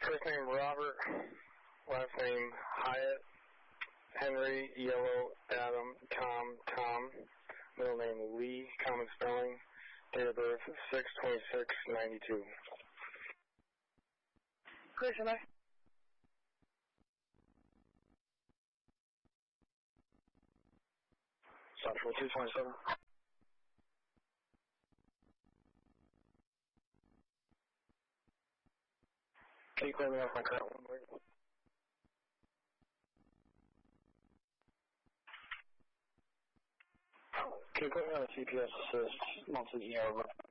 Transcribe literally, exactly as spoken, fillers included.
First name Robert, last name Hyatt, Henry, Yellow, Adam, Tom, Tom, middle name Lee, common spelling, date of birth six twenty-six ninety-two. Christian, I... Central two twenty-seven. Can you clear me off my current one, please? Can you put me on a C P S assist, monthly E R?